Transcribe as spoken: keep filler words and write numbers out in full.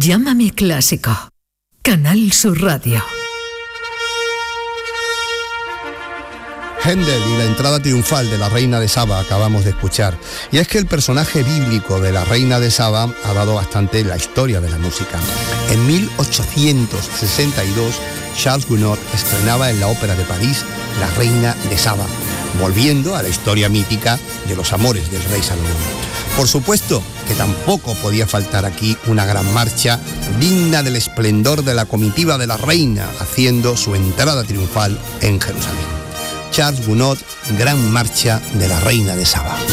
Llámame clásico. Canal Sur Radio. Händel y la entrada triunfal de la Reina de Saba acabamos de escuchar. Y es que el personaje bíblico de la Reina de Saba ha dado bastante la historia de la música. En mil ochocientos sesenta y dos, Charles Gounod estrenaba en la Ópera de París La Reina de Saba, volviendo a la historia mítica de los amores del rey Salomón. Por supuesto que tampoco podía faltar aquí una gran marcha digna del esplendor de la comitiva de la reina haciendo su entrada triunfal en Jerusalén. Charles Gounod, Gran Marcha de la Reina de Saba.